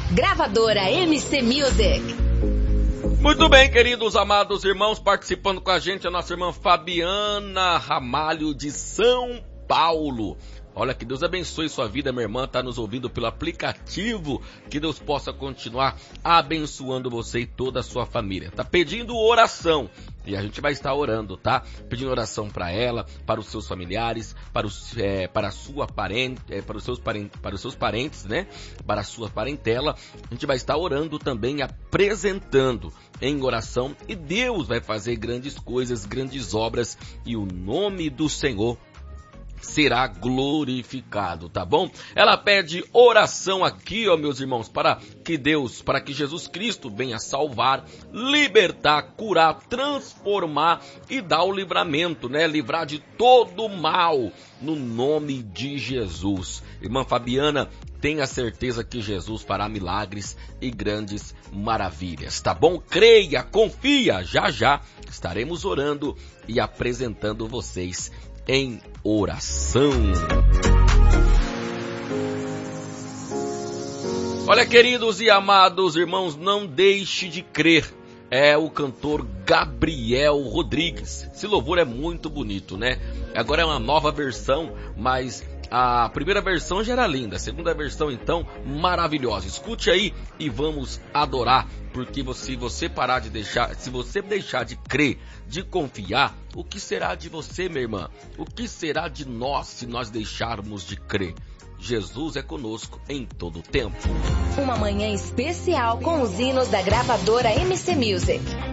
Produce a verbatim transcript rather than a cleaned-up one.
Gravadora M C Music. Muito bem, queridos amados irmãos, participando com a gente a nossa irmã Fabiana Ramalho de São Paulo. Olha, que Deus abençoe sua vida, minha irmã, está nos ouvindo pelo aplicativo, que Deus possa continuar abençoando você e toda a sua família. Tá pedindo oração, e a gente vai estar orando, tá? Pedindo oração para ela, para os seus familiares, para os, é, para a sua parente, é, para os seus parentes, para os seus parentes, né? Para a sua parentela. A gente vai estar orando também, apresentando em oração, e Deus vai fazer grandes coisas, grandes obras, e o nome do Senhor será glorificado, tá bom? Ela pede oração aqui, ó, meus irmãos, para que Deus, para que Jesus Cristo venha salvar, libertar, curar, transformar e dar o livramento, né? Livrar de todo o mal, no nome de Jesus. Irmã Fabiana, tenha certeza que Jesus fará milagres e grandes maravilhas, tá bom? Creia, confia, já já estaremos orando e apresentando vocês em oração. Olha, queridos e amados irmãos, não deixe de crer. É o cantor Gabriel Rodrigues. Esse louvor é muito bonito, né? Agora é uma nova versão, mas a primeira versão já era linda, a segunda versão então maravilhosa. Escute aí e vamos adorar, porque se você parar de deixar, se você deixar de crer, de confiar, o que será de você, minha irmã? O que será de nós se nós deixarmos de crer? Jesus é conosco em todo o tempo. Uma manhã especial com os hinos da gravadora M C Music.